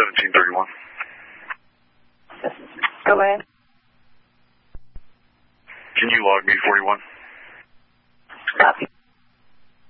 1731. Go ahead. Can you log me 41? Copy.